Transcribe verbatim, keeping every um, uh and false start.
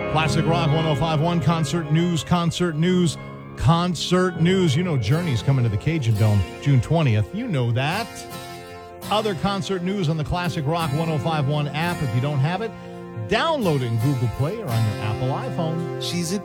Classic Rock one oh five point one, concert news, concert news, concert news. You know Journey's coming to the Cajun Dome June twentieth. You know that. Other concert news on the Classic Rock one oh five point one app. If you don't have it, download it in Google Play or on your Apple iPhone. She's a